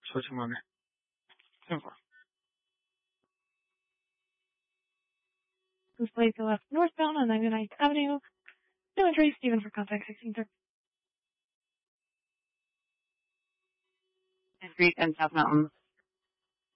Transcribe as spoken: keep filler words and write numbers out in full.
Switching on ten four. This place go left northbound on ninety-ninth Avenue. No entry, Stephen for contact sixteen thirty. Street and South Mountain.